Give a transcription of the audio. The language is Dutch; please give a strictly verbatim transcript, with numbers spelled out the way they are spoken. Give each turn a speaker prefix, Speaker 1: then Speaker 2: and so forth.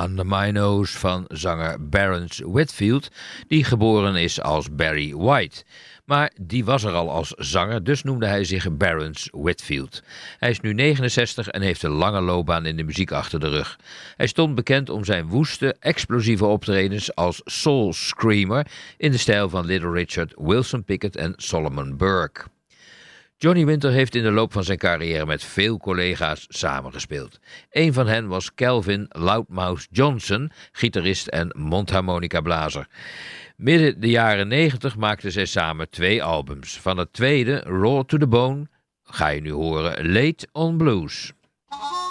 Speaker 1: Under My Nose van zanger Barrence Whitfield, die geboren is als Barry White. Maar die was er al als zanger, dus noemde hij zich Barrence Whitfield. Hij is nu negenenzestig en heeft een lange loopbaan in de muziek achter de rug. Hij stond bekend om zijn woeste, explosieve optredens als soul screamer in de stijl van Little Richard, Wilson Pickett en Solomon Burke. Johnny Winter heeft in de loop van zijn carrière met veel collega's samengespeeld. Een van hen was Calvin Loudmouth Johnson, gitarist en mondharmonica-blazer. Midden de jaren negentig maakten zij samen twee albums. Van het tweede, Raw to the Bone, ga je nu horen Late on Blues.